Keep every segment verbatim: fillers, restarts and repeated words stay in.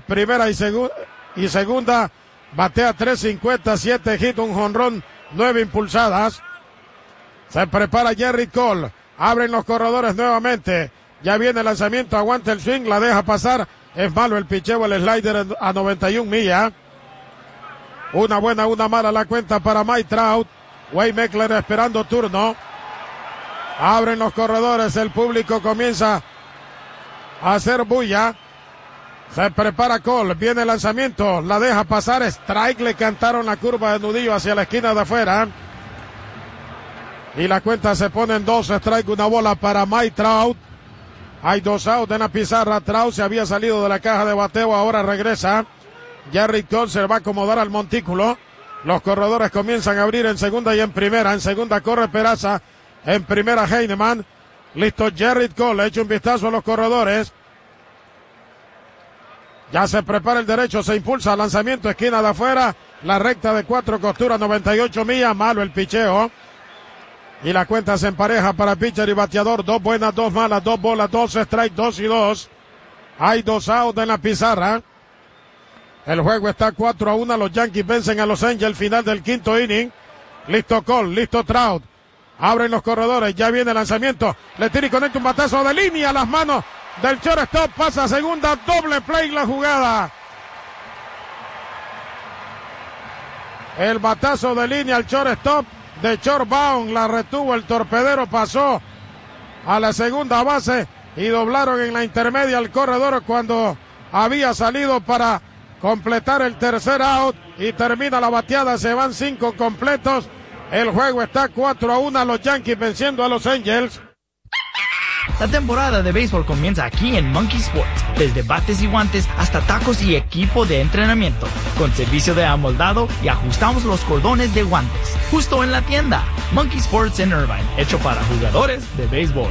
primera y, segu- y segunda, batea tres cincuenta, siete hits, un jonrón, nueve impulsadas. Se prepara Gerrit Cole, abren los corredores nuevamente, ya viene el lanzamiento, aguanta el swing, la deja pasar, es malo el picheo, el slider a noventa y una millas. Una buena, una mala la cuenta para Mike Trout. Wade Meckler esperando turno. Abren los corredores, el público comienza a hacer bulla. Se prepara Cole, viene el lanzamiento, la deja pasar, strike, le cantaron la curva de nudillo hacia la esquina de afuera. Y la cuenta se pone en dos, strike, una bola para Mike Trout. Hay dos outs en la pizarra, Trout se había salido de la caja de bateo, ahora regresa. Gerrit Cole se va a acomodar al montículo. Los corredores comienzan a abrir en segunda y en primera. En segunda corre Peraza, en primera Heinemann. Listo Gerrit Cole, echa un vistazo a los corredores. Ya se prepara el derecho, se impulsa, lanzamiento, esquina de afuera, la recta de cuatro costuras, noventa y ocho millas, malo el picheo. Y la cuenta se empareja para pitcher y bateador, dos buenas, dos malas, dos bolas, dos strikes, dos y dos. Hay dos outs en la pizarra. El juego está cuatro a uno, los Yankees vencen a los Angels, final del quinto inning. Listo Cole, listo Trout. Abren los corredores, ya viene el lanzamiento, le tira y conecta un batazo de línea a las manos del shortstop, pasa a segunda, doble play la jugada. El batazo de línea al shortstop de shortbound, la retuvo el torpedero, pasó a la segunda base y doblaron en la intermedia el corredor cuando había salido para completar el tercer out y termina la bateada, se van cinco completos. El juego está cuatro a uno, los Yankees venciendo a los Angels. La temporada de béisbol comienza aquí en Monkey Sports, desde bates y guantes hasta tacos y equipo de entrenamiento, con servicio de amoldado y ajustamos los cordones de guantes, justo en la tienda. Monkey Sports en Irvine, hecho para jugadores de béisbol.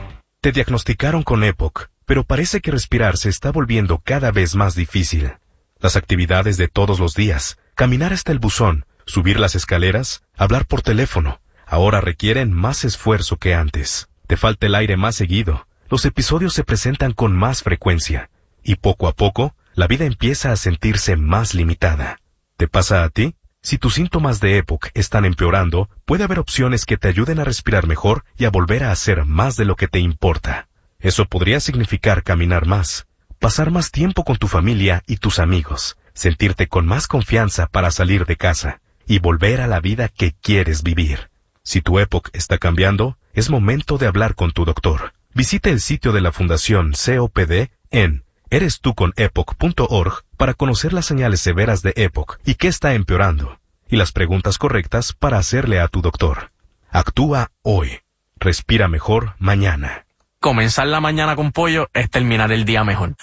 Te diagnosticaron con EPOC, pero parece que respirar se está volviendo cada vez más difícil. Las actividades de todos los días, caminar hasta el buzón, subir las escaleras, hablar por teléfono, ahora requieren más esfuerzo que antes. Te falta el aire más seguido, los episodios se presentan con más frecuencia, y poco a poco, la vida empieza a sentirse más limitada. ¿Te pasa a ti? Si tus síntomas de EPOC están empeorando, puede haber opciones que te ayuden a respirar mejor y a volver a hacer más de lo que te importa. Eso podría significar caminar más, pasar más tiempo con tu familia y tus amigos, sentirte con más confianza para salir de casa y volver a la vida que quieres vivir. Si tu EPOC está cambiando, es momento de hablar con tu doctor. Visite el sitio de la Fundación C O P D en eres tú con epoc punto org para conocer las señales severas de EPOC y qué está empeorando, y las preguntas correctas para hacerle a tu doctor. Actúa hoy. Respira mejor mañana. Comenzar la mañana con pollo es terminar el día mejor.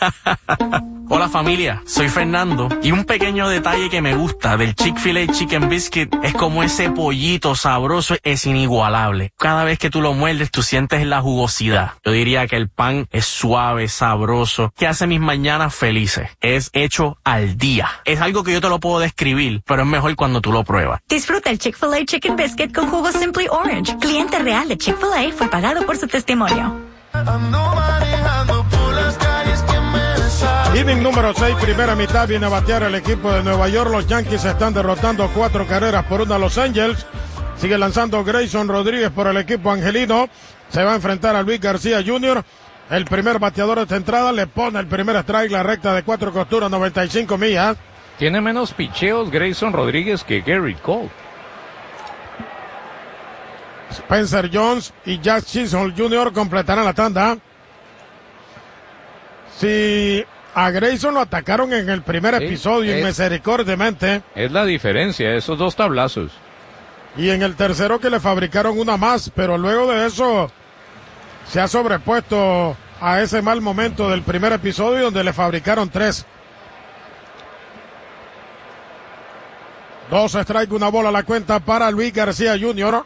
Hola familia, soy Fernando y un pequeño detalle que me gusta del Chick-fil-A Chicken Biscuit es como ese pollito sabroso es inigualable. Cada vez que tú lo muerdes tú sientes la jugosidad. Yo diría que el pan es suave, sabroso, que hace mis mañanas felices. Es hecho al día. Es algo que yo te lo puedo describir, pero es mejor cuando tú lo pruebas. Disfruta el Chick-fil-A Chicken Biscuit con jugo Simply Orange. Cliente real de Chick-fil-A fue pagado por su testimonio. Ando manejando por las calles que me desafían. Inning número seis, primera mitad, viene a batear el equipo de Nueva York. Los Yankees están derrotando cuatro carreras por una a Los Angels. Sigue lanzando Grayson Rodríguez por el equipo angelino. Se va a enfrentar a Luis García junior El primer bateador de esta entrada le pone el primer strike, la recta de cuatro costuras, noventa y cinco millas. Tiene menos picheos Grayson Rodríguez que Gerrit Cole. Spencer Jones y Jack Chisholm junior completarán la tanda. Si a Grayson lo atacaron en el primer sí, episodio es, misericordiamente. Es la diferencia, esos dos tablazos. Y en el tercero que le fabricaron una más, pero luego de eso se ha sobrepuesto a ese mal momento del primer episodio donde le fabricaron tres. Dos strike, una bola a la cuenta para Luis García junior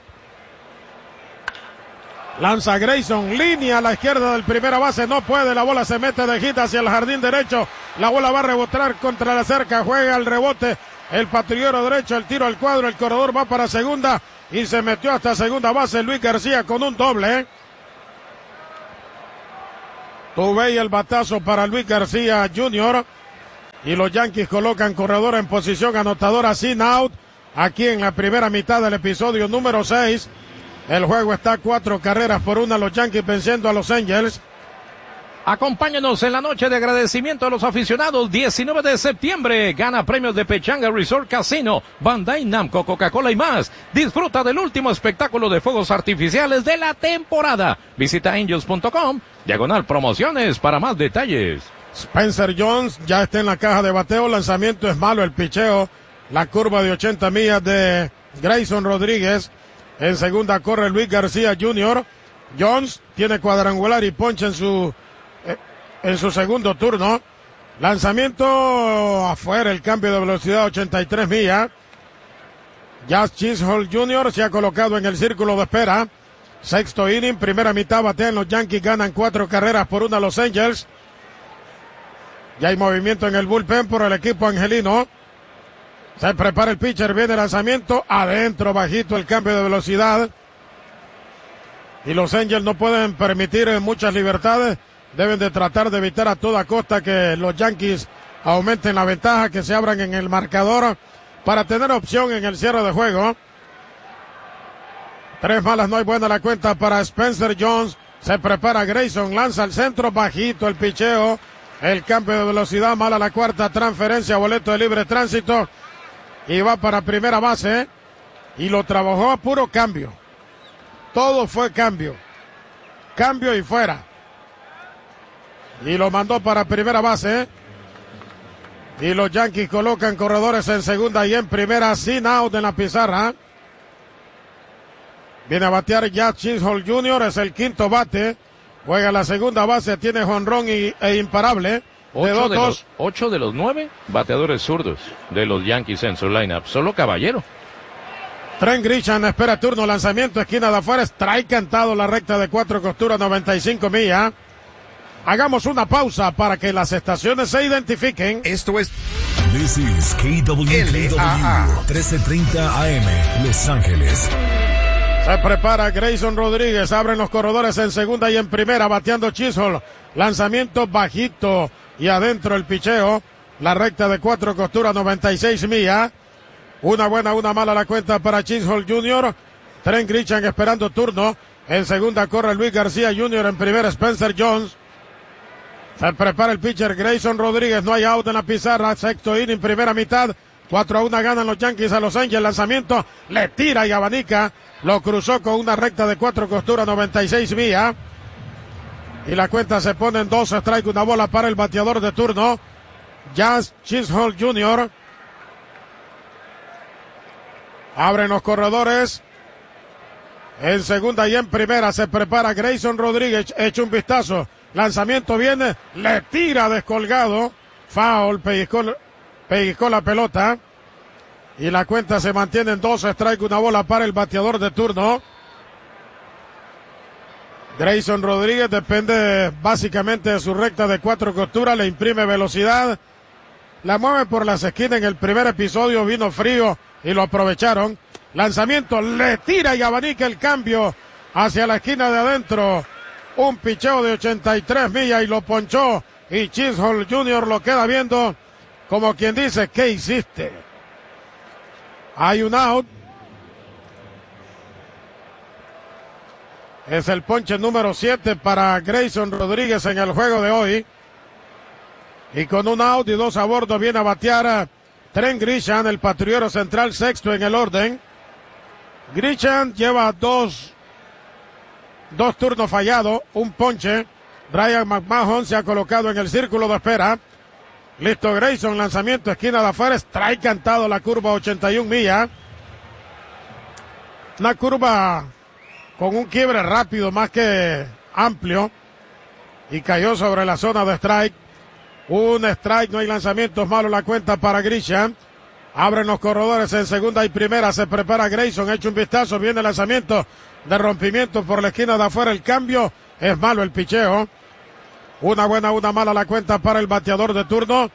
Lanza Grayson, línea a la izquierda del primera base, no puede, la bola se mete de hit hacia el jardín derecho, la bola va a rebotar contra la cerca, juega el rebote, el patrullero derecho, el tiro al cuadro, el corredor va para segunda y se metió hasta segunda base Luis García con un doble. Tuve el batazo para Luis García junior y los Yankees colocan corredor en posición anotadora sin out. Aquí en la primera mitad del episodio número seis. El juego está cuatro carreras por una, los Yankees venciendo a los Angels. Acompáñanos en la noche de agradecimiento a los aficionados. diecinueve de septiembre. Gana premios de Pechanga Resort Casino, Bandai Namco, Coca-Cola y más. Disfruta del último espectáculo de fuegos artificiales de la temporada. Visita angels punto com, diagonal promociones para más detalles. Spencer Jones ya está en la caja de bateo. Lanzamiento es malo, el picheo. La curva de ochenta millas de Grayson Rodríguez. En segunda corre Luis García junior Jones tiene cuadrangular y ponche en su en su segundo turno. Lanzamiento afuera, el cambio de velocidad ochenta y tres millas. Jazz Chisholm junior se ha colocado en el círculo de espera. Sexto inning, primera mitad, batean los Yankees, ganan cuatro carreras por una los Angels. Ya hay movimiento en el bullpen por el equipo angelino. Se prepara el pitcher, viene el lanzamiento, adentro, bajito el cambio de velocidad. Y los Angels no pueden permitir muchas libertades. Deben de tratar de evitar a toda costa que los Yankees aumenten la ventaja, que se abran en el marcador para tener opción en el cierre de juego. Tres malas, no hay buena la cuenta para Spencer Jones. Se prepara Grayson, lanza al centro, bajito el picheo. El cambio de velocidad, mala la cuarta transferencia, boleto de libre tránsito. Y va para primera base. Y lo trabajó a puro cambio. Todo fue cambio. Cambio y fuera. Y lo mandó para primera base. Y los Yankees colocan corredores en segunda y en primera sin out en la pizarra. Viene a batear Jazz Chisholm junior, es el quinto bate. Juega la segunda base, tiene jonrón y, e imparable. Ocho de, los, ocho de los nueve bateadores zurdos de los Yankees en su lineup. Solo Caballero. Trent Grisham espera turno, lanzamiento, esquina de afuera, strike cantado, la recta de cuatro costuras, noventa y cinco millas. Hagamos una pausa para que las estaciones se identifiquen. Esto es This is K W K W trece treinta A M Los Ángeles. Se prepara Grayson Rodríguez, abren los corredores en segunda y en primera, bateando Chisholm. Lanzamiento bajito y adentro el picheo. La recta de cuatro costuras, noventa y seis millas. Una buena, una mala la cuenta para Chisholm junior Trent Grisham esperando turno. En segunda corre Luis García junior, en primera Spencer Jones. Se prepara el pitcher Grayson Rodríguez, no hay out en la pizarra, sexto inning, primera mitad, cuatro a uno ganan los Yankees a Los Ángeles, lanzamiento, le tira y abanica, lo cruzó con una recta de cuatro costuras, noventa y seis millas, y la cuenta se pone en dos strike, una bola para el bateador de turno, Jazz Chisholm junior Abren los corredores, en segunda y en primera, se prepara Grayson Rodríguez, echa un vistazo, lanzamiento viene, le tira descolgado, foul, pellizcó, pellizcó la pelota y la cuenta se mantiene en dos strike, una bola para el bateador de turno. Grayson Rodríguez depende básicamente de su recta de cuatro costuras, le imprime velocidad, la mueve por las esquinas. En el primer episodio vino frío y lo aprovecharon. Lanzamiento, le tira y abanica el cambio hacia la esquina de adentro. Un picheo de ochenta y tres millas y lo ponchó. Y Chisholm junior lo queda viendo como quien dice, ¿qué hiciste? Hay un out. Es el ponche número siete para Grayson Rodríguez en el juego de hoy. Y con un out y dos a bordo viene a batear a Trent Grisham, el patrullero central, sexto en el orden. Grisham lleva dos, dos turnos fallados, un ponche. Brian McMahon se ha colocado en el círculo de espera. Listo Grayson, lanzamiento, esquina de afuera, strike cantado, la curva ochenta y una millas. Una curva con un quiebre rápido más que amplio. Y cayó sobre la zona de strike. Un strike, no hay lanzamientos, malo la cuenta para Grisham. Abren los corredores en segunda y primera, se prepara Grayson, echa un vistazo, viene el lanzamiento de rompimiento por la esquina de afuera, el cambio, es malo el picheo. Una buena, una mala la cuenta para el bateador de turno.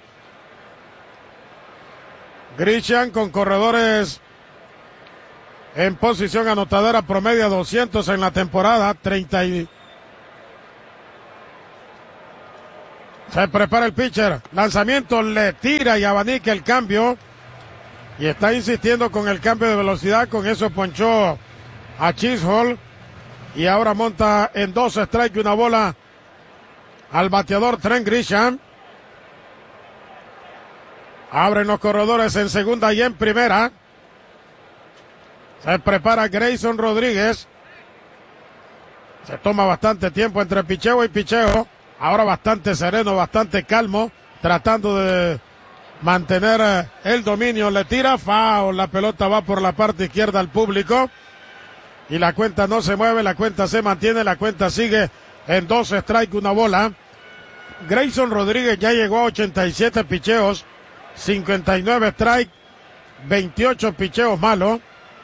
Grisham con corredores en posición anotadora, promedio doscientos en la temporada, treinta y Se prepara el pitcher. Lanzamiento, le tira y abanica el cambio. Y está insistiendo con el cambio de velocidad. Con eso ponchó a Chisholm. Y ahora monta en dos strikes y una bola al bateador Trent Grisham. Abren los corredores en segunda y en primera. Se prepara Grayson Rodríguez. Se toma bastante tiempo entre picheo y picheo. Ahora bastante sereno, bastante calmo, tratando de mantener el dominio. Le tira, foul, la pelota va por la parte izquierda al público. Y la cuenta no se mueve, la cuenta se mantiene, la cuenta sigue en dos strikes, una bola. Grayson Rodríguez ya llegó a ochenta y siete picheos, cincuenta y nueve strikes, veintiocho picheos malos.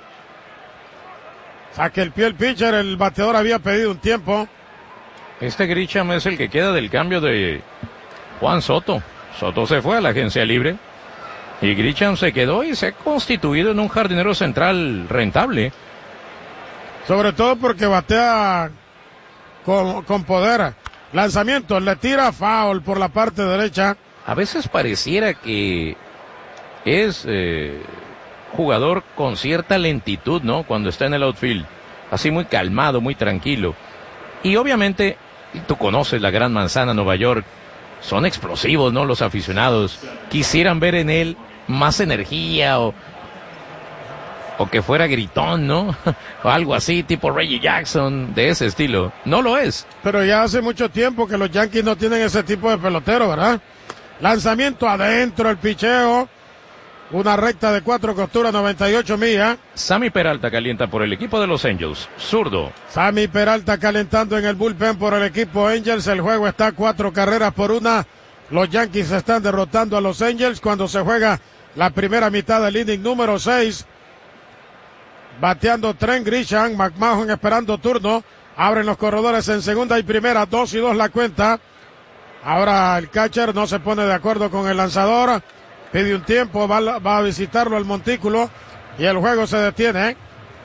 Saque el pie el pitcher, el bateador había pedido un tiempo. Este Grisham es el que queda del cambio de Juan Soto. Soto se fue a la agencia libre y Grisham se quedó y se ha constituido en un jardinero central rentable. Sobre todo porque batea con, con poder. Lanzamiento, le tira foul por la parte derecha. A veces pareciera que es eh, jugador con cierta lentitud, ¿no? Cuando está en el outfield. Así muy calmado, muy tranquilo. Y obviamente, tú conoces la Gran Manzana, Nueva York, son explosivos, ¿no? Los aficionados quisieran ver en él más energía o, o que fuera gritón, ¿no? O algo así, tipo Reggie Jackson, de ese estilo. No lo es. Pero ya hace mucho tiempo que los Yankees no tienen ese tipo de pelotero, ¿verdad? Lanzamiento adentro, el picheo. Una recta de cuatro costuras, noventa y ocho millas. Sammy Peralta calienta por el equipo de los Angels. Zurdo. Sammy Peralta calentando en el bullpen por el equipo Angels. El juego está cuatro carreras por una. Los Yankees están derrotando a los Angels cuando se juega la primera mitad del inning número seis. Bateando Trent Grisham. McMahon esperando turno. Abren los corredores en segunda y primera. Dos y dos la cuenta. Ahora el catcher no se pone de acuerdo con el lanzador. Pide un tiempo, va, va a visitarlo al montículo y el juego se detiene.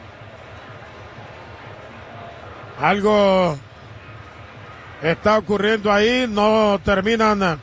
Algo está ocurriendo ahí, no terminan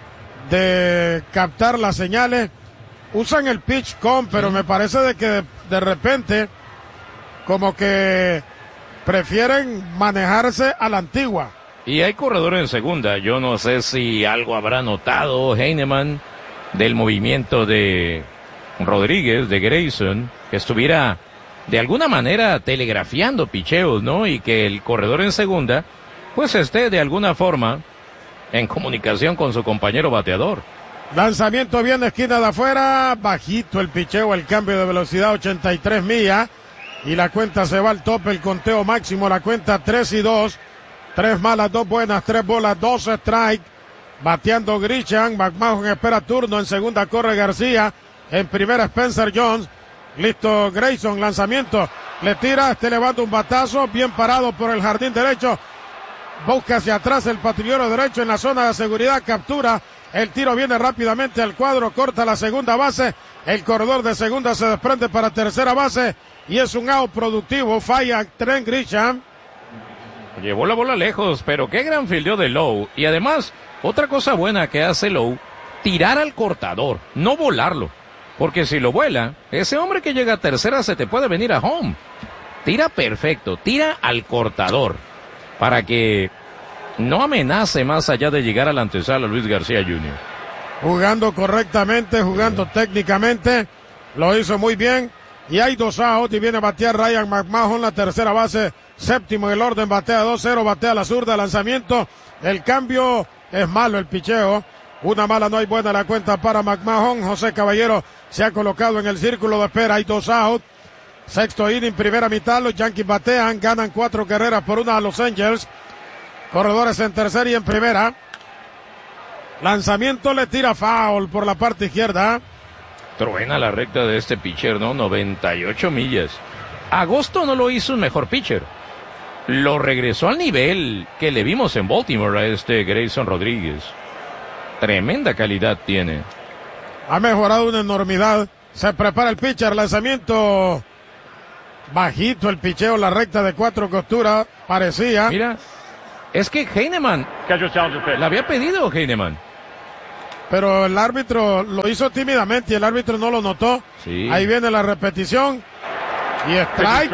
de captar las señales. Usan el pitch com, pero me parece de que de, de repente como que prefieren manejarse a la antigua. Y hay corredor en segunda, yo no sé si algo habrá notado Heinemann del movimiento de Rodríguez, de Grayson, que estuviera de alguna manera telegrafiando picheos, ¿no? Y que el corredor en segunda, pues esté de alguna forma en comunicación con su compañero bateador. Lanzamiento bien de esquina de afuera, bajito el picheo, el cambio de velocidad, ochenta y tres millas, y la cuenta se va al tope, el conteo máximo, la cuenta tres y dos, tres malas, dos buenas, tres bolas, dos strikes. Bateando Grisham, McMahon espera turno, en segunda corre García, en primera Spencer Jones, listo Grayson, lanzamiento, le tira, está elevando un batazo, bien parado por el jardín derecho, busca hacia atrás el patrullero derecho en la zona de seguridad, captura, el tiro viene rápidamente al cuadro, corta la segunda base, el corredor de segunda se desprende para tercera base, y es un out productivo, falla Trent Grisham. Llevó la bola lejos, pero qué gran fildeo de Lowe, y además, otra cosa buena que hace Lowe, tirar al cortador, no volarlo. Porque si lo vuela, ese hombre que llega a tercera se te puede venir a home. Tira perfecto, tira al cortador. Para que no amenace más allá de llegar a la antesala Luis García junior Jugando correctamente, jugando técnicamente, lo hizo muy bien. Y hay dos outs y viene a batear Ryan McMahon, la tercera base, séptimo en el orden, batea dos cero, batea la zurda, lanzamiento, el cambio. Es malo el picheo. Una mala, no hay buena la cuenta para McMahon. José Caballero se ha colocado en el círculo de espera. Hay dos out. Sexto inning, primera mitad. Los Yankees batean. Ganan cuatro carreras por una a los Angels. Corredores en tercera y en primera. Lanzamiento, le tira foul por la parte izquierda. Truena la recta de este pitcher, ¿no? noventa y ocho millas. Agosto no lo hizo un mejor pitcher. Lo regresó al nivel que le vimos en Baltimore a este Grayson Rodríguez. Tremenda calidad tiene. Ha mejorado una enormidad. Se prepara el pitcher, lanzamiento bajito el picheo, la recta de cuatro costuras, parecía. Mira, Es que Heinemann la había pedido Heinemann. Pero el árbitro lo hizo tímidamente y el árbitro no lo notó. Sí. Ahí viene la repetición. Y strike.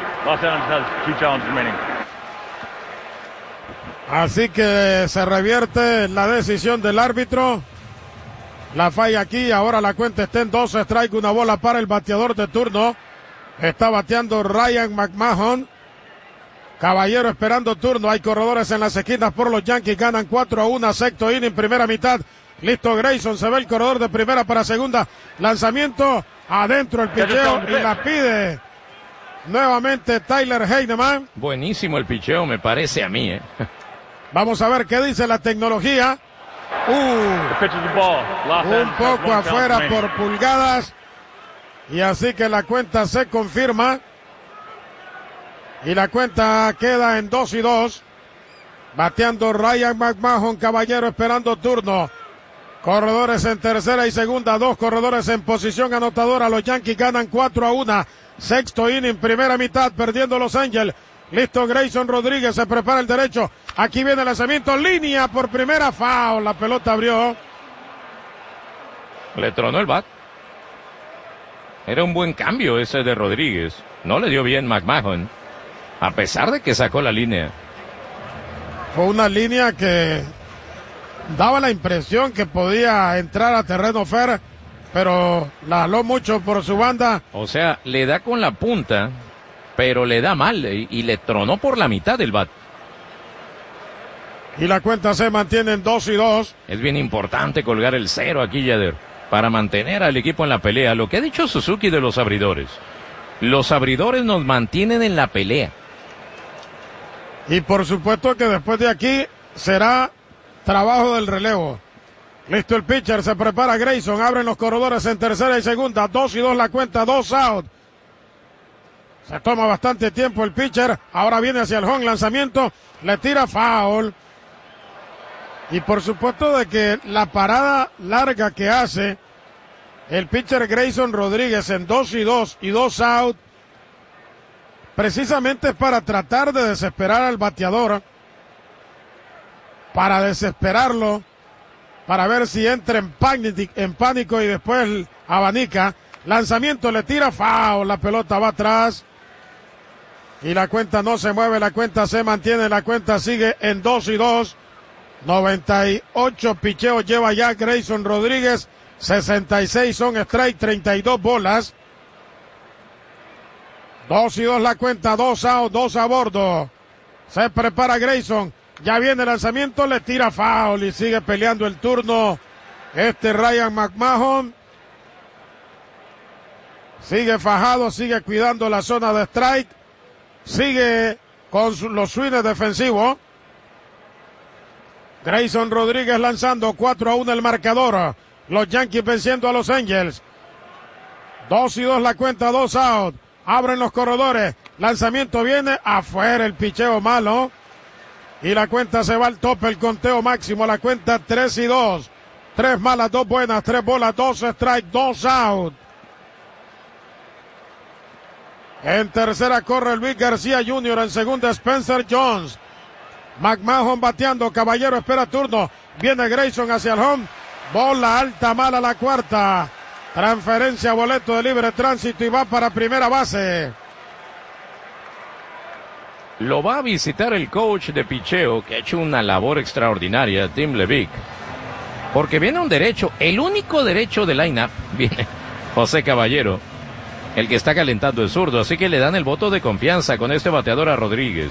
Así que se revierte la decisión del árbitro. La falla aquí, ahora la cuenta está en dos strike, una bola para el bateador de turno. Está bateando Ryan McMahon. Caballero esperando turno, hay corredores en las esquinas por los Yankees, ganan cuatro a uno, sexto inning, primera mitad. Listo Grayson, se ve el corredor de primera para segunda. Lanzamiento, adentro el picheo y la pide nuevamente Tyler Heinemann. Buenísimo el picheo, me parece a mí, ¿eh? Vamos a ver qué dice la tecnología. Uh, un poco afuera por pulgadas. Y así que la cuenta se confirma. Y la cuenta queda en dos y dos. Bateando Ryan McMahon, Caballero esperando turno. Corredores en tercera y segunda, dos corredores en posición anotadora. Los Yankees ganan cuatro a uno. Sexto inning, primera mitad, perdiendo Los Ángeles. Listo Grayson Rodríguez, se prepara el derecho. Aquí viene el lanzamiento, línea por primera, foul. La pelota abrió. Le tronó el bat. Era un buen cambio ese de Rodríguez. No le dio bien McMahon, a pesar de que sacó la línea. Fue una línea que daba la impresión que podía entrar a terreno fair, pero la jaló mucho por su banda. O sea, le da con la punta, pero le da mal y, y le tronó por la mitad del bat. Y la cuenta se mantiene en dos y dos. Es bien importante colgar el cero aquí, Yader, para mantener al equipo en la pelea. Lo que ha dicho Suzuki de los abridores. Los abridores nos mantienen en la pelea. Y por supuesto que después de aquí será trabajo del relevo. Listo el pitcher, se prepara Grayson, abren los corredores en tercera y segunda, dos y dos la cuenta, dos out. Se toma bastante tiempo el pitcher, ahora viene hacia el home, lanzamiento, le tira foul. Y por supuesto de que la parada larga que hace el pitcher Grayson Rodríguez en dos y dos y dos out, precisamente es para tratar de desesperar al bateador, para desesperarlo, para ver si entra en pánico, en pánico y después abanica. Lanzamiento, le tira foul, la pelota va atrás y la cuenta no se mueve, la cuenta se mantiene, la cuenta sigue en dos y dos. noventa y ocho picheos lleva ya Grayson Rodríguez, sesenta y seis son strike, treinta y dos bolas. dos y dos la cuenta, dos out, dos a bordo. Se prepara Grayson, ya viene el lanzamiento, le tira foul y sigue peleando el turno. Este Ryan McMahon sigue fajado, sigue cuidando la zona de strike, sigue con su, los swings defensivos. Grayson Rodríguez lanzando, cuatro a uno el marcador. Los Yankees venciendo a Los Angels. dos y dos la cuenta, dos out. Abren los corredores. Lanzamiento viene afuera, el picheo malo. Y la cuenta se va al tope, el conteo máximo. La cuenta tres y dos. Tres malas, dos buenas, tres bolas, dos strike, dos out. En tercera corre Luis García junior En segunda Spencer Jones. McMahon bateando, Caballero espera turno. Viene Grayson hacia el home. Bola alta, mala la cuarta. Transferencia, boleto de libre tránsito y va para primera base. Lo va a visitar el coach de picheo, que ha hecho una labor extraordinaria, Tim Levick. Porque viene un derecho, el único derecho de line-up, viene José Caballero, el que está calentando el zurdo. Así que le dan el voto de confianza con este bateador a Rodríguez.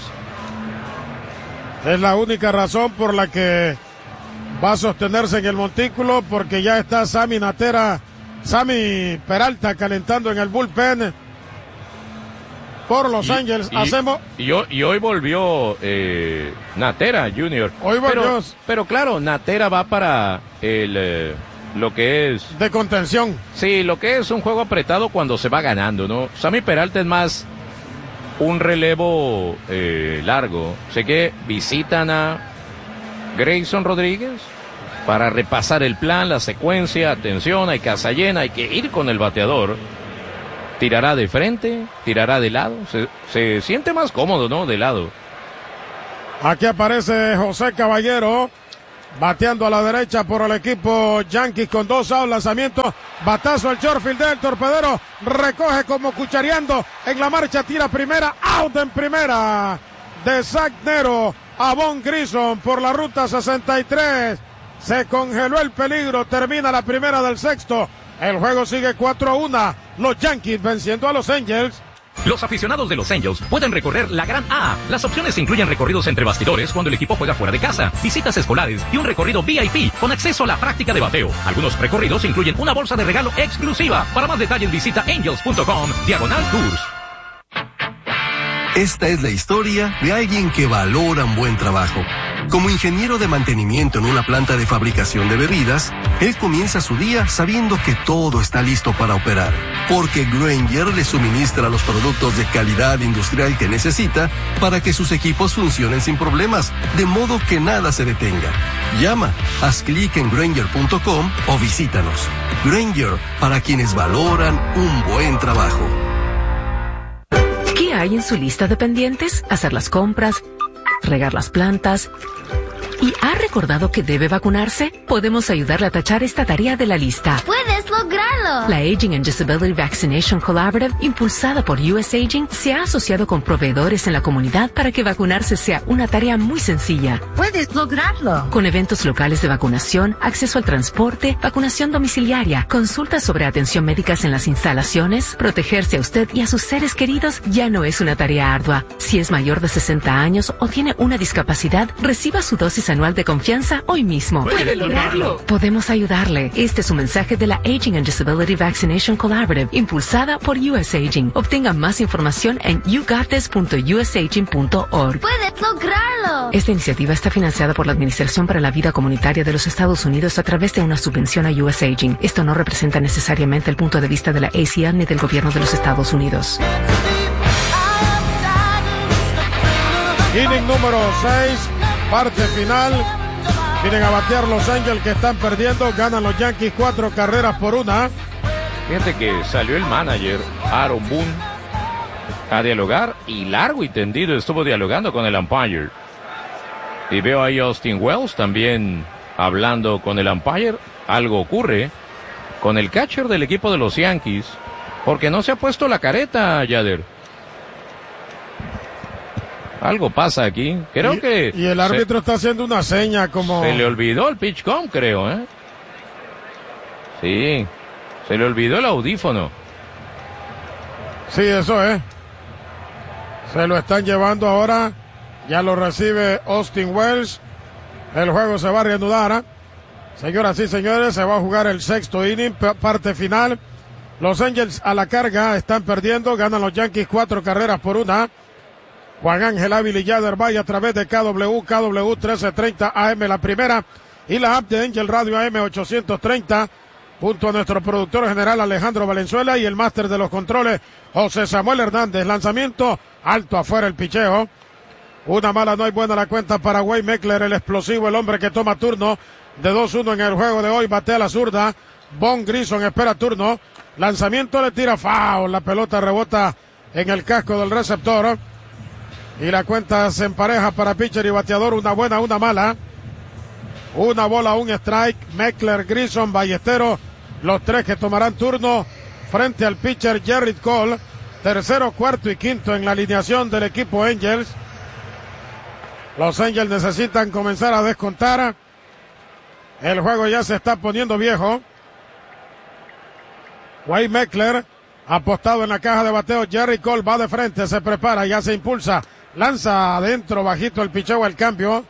Es la única razón por la que va a sostenerse en el montículo, porque ya está Sammy Natera, Sammy Peralta calentando en el bullpen por Los y, Ángeles. Y, Hacemos. Y, y hoy volvió eh, Natera junior Hoy volvió. Pero, pero claro, Natera va para el eh, lo que es de contención. Sí, lo que es un juego apretado cuando se va ganando, ¿no? Sammy Peralta es más un relevo eh, largo. Sé que visitan a Grayson Rodríguez para repasar el plan, la secuencia. Atención, hay casa llena, hay que ir con el bateador. Tirará de frente, tirará de lado. Se, se siente más cómodo, ¿no? De lado. Aquí aparece José Caballero, bateando a la derecha por el equipo Yankees con dos outs, lanzamiento, batazo al shortfield del torpedero, recoge como cuchareando, en la marcha tira primera, out en primera, de Zach Nero a Von Grissom por la ruta sesenta y tres, se congeló el peligro, termina la primera del sexto, el juego sigue cuatro a uno, los Yankees venciendo a los Angels. Los aficionados de los Angels pueden recorrer la Gran A. Las opciones incluyen recorridos entre bastidores cuando el equipo juega fuera de casa, visitas escolares y un recorrido V I P con acceso a la práctica de bateo. Algunos recorridos incluyen una bolsa de regalo exclusiva. Para más detalles visita angels punto com diagonal tours. Esta es la historia de alguien que valora un buen trabajo. Como ingeniero de mantenimiento en una planta de fabricación de bebidas, él comienza su día sabiendo que todo está listo para operar, porque Grainger le suministra los productos de calidad industrial que necesita para que sus equipos funcionen sin problemas, de modo que nada se detenga. Llama, haz clic en grainger punto com o visítanos. Grainger, para quienes valoran un buen trabajo. ¿Qué hay en su lista de pendientes? Hacer las compras, regar las plantas. ¿Y ha recordado que debe vacunarse? Podemos ayudarle a tachar esta tarea de la lista. ¡Puedes lograrlo! La Aging and Disability Vaccination Collaborative, impulsada por U S Aging, se ha asociado con proveedores en la comunidad para que vacunarse sea una tarea muy sencilla. ¡Puedes lograrlo! Con eventos locales de vacunación, acceso al transporte, vacunación domiciliaria, consultas sobre atención médicas en las instalaciones, protegerse a usted y a sus seres queridos ya no es una tarea ardua. Si es mayor de sesenta años o tiene una discapacidad, reciba su dosis anual de confianza hoy mismo. ¡Puede lograrlo! Podemos ayudarle. Este es un mensaje de la Aging and Disability Vaccination Collaborative, impulsada por U S Aging. Obtenga más información en you got this punto u s aging punto org. ¡Puedes lograrlo! Esta iniciativa está financiada por la Administración para la Vida Comunitaria de los Estados Unidos a través de una subvención a U S Aging. Esto no representa necesariamente el punto de vista de la A C L ni del gobierno de los Estados Unidos. Inning número seis, parte final. Vienen a batear los Angels que están perdiendo. Ganan los Yankees cuatro carreras por una. Fíjate que salió el manager, Aaron Boone, a dialogar y largo y tendido estuvo dialogando con el umpire. Y veo ahí a Austin Wells también hablando con el umpire. Algo ocurre con el catcher del equipo de los Yankees, porque no se ha puesto la careta, Yader. Algo pasa aquí. Creo y, que... Y el árbitro se, está haciendo una seña como... Se le olvidó el pitch com, creo, ¿eh? Sí. Se le olvidó el audífono. Sí, eso es. Se lo están llevando ahora. Ya lo recibe Austin Wells. El juego se va a reanudar. Señoras y señores, se va a jugar el sexto inning, parte final. Los Angels a la carga están perdiendo. Ganan los Yankees cuatro carreras por una. Juan Ángel Ávila y Yader Valle a través de K W, K W trece treinta A M la primera y la app de Angel Radio A M ochocientos treinta junto a nuestro productor general Alejandro Valenzuela y el máster de los controles José Samuel Hernández. Lanzamiento alto afuera el picheo. Una mala, no hay buena la cuenta para Wade Meckler, el explosivo, el hombre que toma turno de dos uno en el juego de hoy. Batea la zurda. Von Grissom espera turno. Lanzamiento, le tira foul. La pelota rebota en el casco del receptor. Y la cuenta se empareja para pitcher y bateador. Una buena, una mala. Una bola, un strike. Meckler, Grissom, Ballesteros, los tres que tomarán turno frente al pitcher Gerrit Cole. Tercero, cuarto y quinto en la alineación del equipo Angels. Los Angels necesitan comenzar a descontar. El juego ya se está poniendo viejo. Wade Meckler apostado en la caja de bateo. Gerrit Cole va de frente, se prepara, ya se impulsa. Lanza adentro, bajito el picheo, el cambio.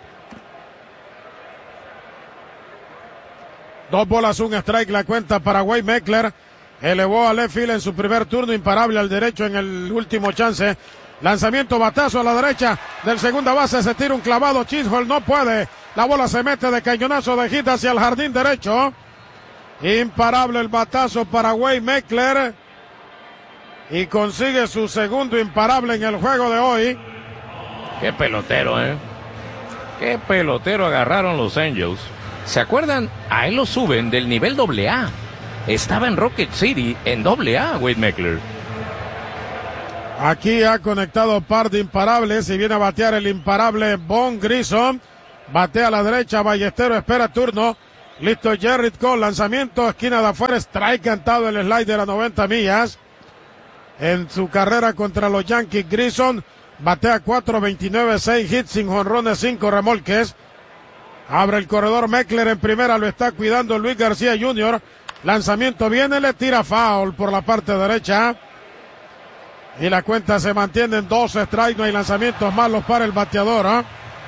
Dos bolas, un strike, la cuenta para Wade Meckler. Elevó a left field en su primer turno, imparable al derecho en el último chance. Lanzamiento, batazo a la derecha del segunda base, se tira un clavado, Chisholm no puede. La bola se mete de cañonazo de hit hacia el jardín derecho. Imparable el batazo para Wade Meckler. Y consigue su segundo imparable en el juego de hoy. Qué pelotero, ¿eh? Qué pelotero agarraron los Angels. ¿Se acuerdan? A él lo suben del nivel doble A. Estaba en Rocket City en doble A, Wade Meckler. Aquí ha conectado par de imparables y viene a batear el imparable Von Grissom. Batea a la derecha, Ballesteros espera turno. Listo Gerrit Cole, lanzamiento, esquina de afuera, strike cantado el slider a noventa millas. En su carrera contra los Yankees, Grissom batea cuatro veintinueve, seis hits, sin jonrones, cinco remolques. Abre el corredor Meckler en primera, lo está cuidando Luis García junior Lanzamiento viene, le tira foul por la parte derecha. Y la cuenta se mantiene en dos strikes, no hay lanzamientos malos para el bateador, ¿eh?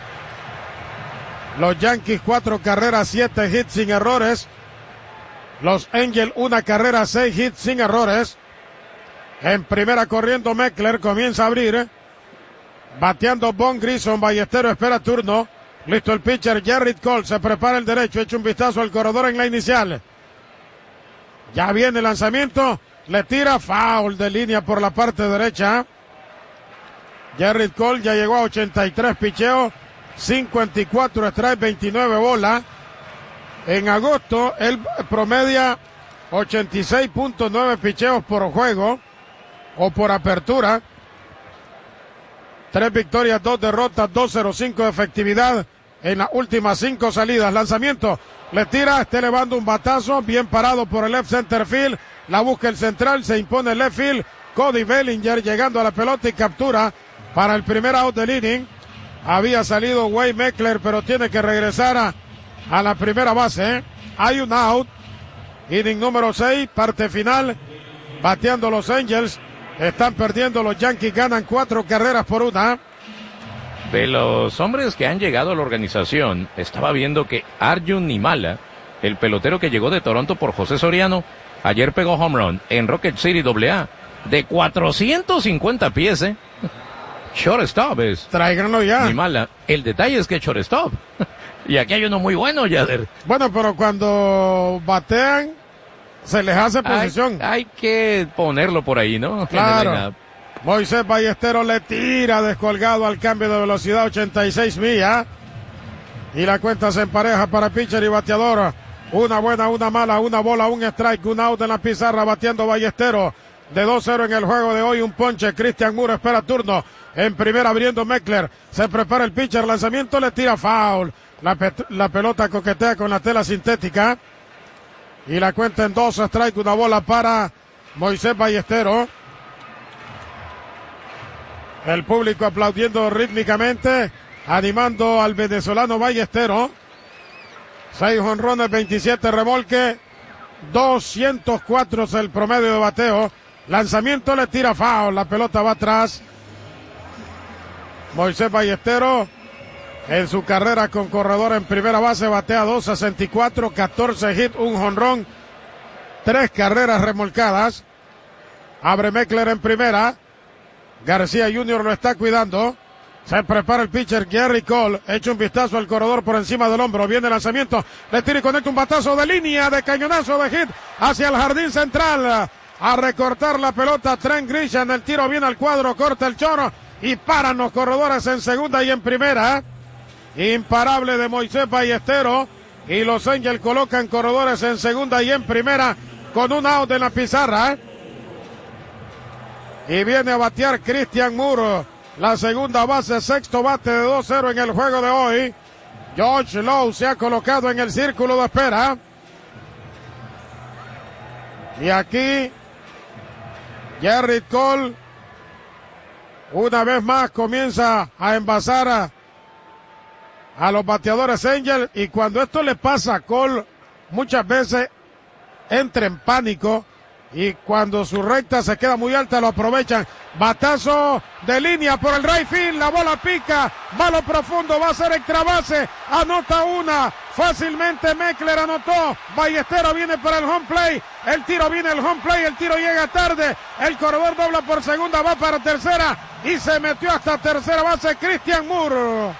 Los Yankees cuatro carreras, siete hits sin errores. Los Angels una carrera, seis hits sin errores. En primera corriendo Meckler, comienza a abrir. Bateando Von Grissom, Ballesteros espera turno. Listo el pitcher Gerrit Cole, se prepara el derecho, echa un vistazo al corredor en la inicial. Ya viene el lanzamiento, le tira foul de línea por la parte derecha. Gerrit Cole ya llegó a ochenta y tres picheos, cincuenta y cuatro strikes, veintinueve bolas. En agosto él promedia ochenta y seis punto nueve picheos por juego o por apertura. Tres victorias, dos derrotas, dos cero cinco de efectividad en las últimas cinco salidas. Lanzamiento, le tira, está elevando un batazo, bien parado por el left center field. La busca el central, se impone el left field. Cody Bellinger llegando a la pelota y captura para el primer out del inning. Había salido Wade Meckler, pero tiene que regresar a, a la primera base, ¿eh? Hay un out. Inning número seis, parte final. Bateando los Angels. Están perdiendo los Yankees, ganan cuatro carreras por una. De los hombres que han llegado a la organización, estaba viendo que Arjun Nimala, el pelotero que llegó de Toronto por José Soriano, ayer pegó home run en Rocket City doble A de cuatrocientos cincuenta pies, ¿eh? Shortstop es. Tráiganlo ya. Nimala. El detalle es que es shortstop. Y aquí hay uno muy bueno, Yader. Bueno, pero cuando batean, se les hace posición. Hay, hay que ponerlo por ahí, ¿no? Claro. Moisés Ballesteros le tira descolgado al cambio de velocidad, ochenta y seis millas. Y la cuenta se empareja para pitcher y bateador. Una buena, una mala, una bola, un strike, un out en la pizarra, bateando Ballesteros. De dos cero en el juego de hoy, un ponche. Christian Moore espera turno. En primera abriendo Meckler. Se prepara el pitcher, lanzamiento, le tira foul. La, pe- la pelota coquetea con la tela sintética. Y la cuenta en dos strike, una bola para Moisés Ballesteros. El público aplaudiendo rítmicamente, animando al venezolano Ballesteros. Seis jonrones, veintisiete remolques, doscientos cuatro es el promedio de bateo. Lanzamiento, le tira foul, la pelota va atrás. Moisés Ballesteros en su carrera con corredor en primera base batea dos sesenta y cuatro, catorce hits, un jonrón, tres carreras remolcadas. Abre Meckler en primera. García junior lo está cuidando. Se prepara el pitcher Gerrit Cole. Echa un vistazo al corredor por encima del hombro. Viene el lanzamiento. Le tira y conecta un batazo de línea, de cañonazo de hit hacia el jardín central. A recortar la pelota Trent Grisham. El tiro viene al cuadro, corta el choro y paran los corredores en segunda y en primera. Imparable de Moisés Ballesteros. Y los Angels colocan corredores en segunda y en primera con un out en la pizarra. Y viene a batear Christian Moore, la segunda base, sexto bate de dos cero en el juego de hoy. George Lowe se ha colocado en el círculo de espera. Y aquí Gerrit Cole una vez más comienza a envasar a, a los bateadores Angels. Y cuando esto le pasa a Cole, muchas veces entra en pánico. Y cuando su recta se queda muy alta, lo aprovechan. Batazo de línea por el right field. La bola pica. Balo profundo. Va a ser extra base. Anota una. Fácilmente Meckler anotó. Ballesteros viene para el home play. El tiro viene el home play. El tiro llega tarde. El corredor dobla por segunda. Va para tercera. Y se metió hasta tercera base Christian Moore.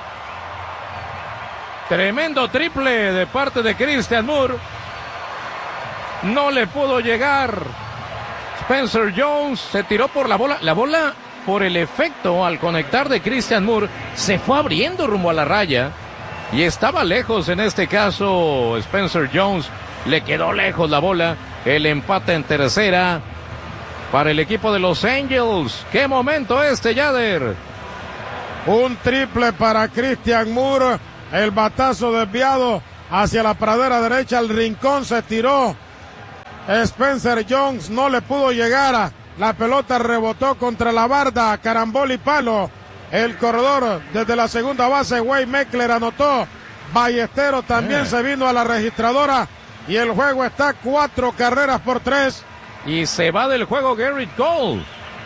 Tremendo triple de parte de Christian Moore. No le pudo llegar Spencer Jones, se tiró por la bola, la bola por el efecto al conectar de Christian Moore se fue abriendo rumbo a la raya y estaba lejos en este caso Spencer Jones, le quedó lejos la bola, el empate en tercera para el equipo de Los Angels. ¡Qué momento este, Yader! Un triple para Christian Moore. El batazo desviado hacia la pradera derecha. El rincón se tiró. Spencer Jones no le pudo llegar. A la pelota rebotó contra la barda. Carambol y palo. El corredor desde la segunda base, Wade Meckler, anotó. Ballesteros también eh. se vino a la registradora. Y el juego está cuatro carreras por tres. Y se va del juego Gerrit Cole.